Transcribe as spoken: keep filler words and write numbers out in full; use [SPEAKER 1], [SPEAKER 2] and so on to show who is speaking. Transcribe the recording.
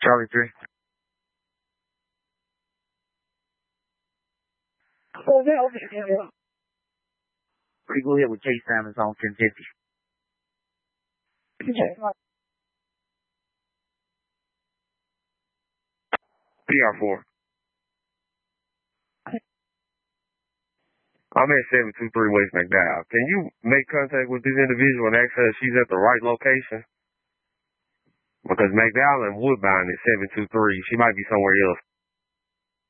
[SPEAKER 1] Charlie three.
[SPEAKER 2] Oh, yeah, okay, yeah, yeah.
[SPEAKER 1] Pretty go ahead with Chase Simons on ten fifty.
[SPEAKER 2] Okay.
[SPEAKER 3] P R four. I'm at seven two three West McDowell. Can you make contact with this individual and ask her if she's at the right location? Because McDowell and Woodbine is seven two three. She might be somewhere else.